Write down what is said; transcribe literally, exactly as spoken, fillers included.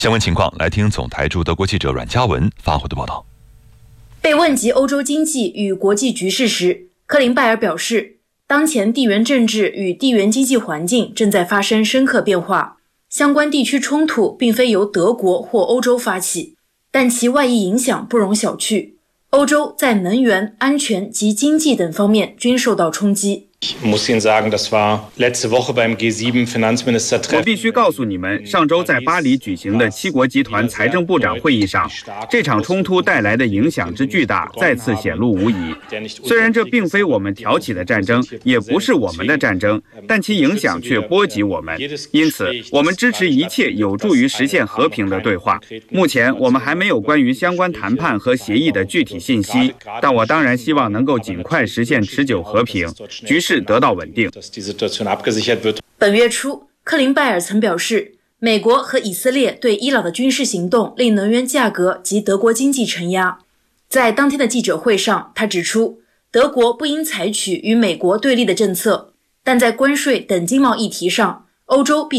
相关情况，来听总台驻德国记者阮嘉文发回的报道。 被问及欧洲经济与国际局势时，克林拜尔表示，当前地缘政治与地缘经济环境正在发生深刻变化，相关地区冲突并非由德国或欧洲发起，但其外溢影响不容小觑。欧洲在能源、安全及经济等方面均受到冲击。 我必须告诉你们，上周在巴黎举行的七国集团财政部长会议上，这场冲突带来的影响之巨大再次显露无遗。虽然这并非我们挑起的战争，也不是我们的战争，但其影响却波及我们。因此，我们支持一切有助于实现和平的对话。目前，我们还没有关于相关谈判和协议的具体信息，但我当然希望能够尽快实现持久和平，局势得到稳定。 本月初，克林拜尔曾表示，美国和以色列对伊朗的军事行动令能源价格及德国经济承压。在当天的记者会上，他指出，德国不应采取与美国对立的政策，但在关税等经贸议题上，欧洲必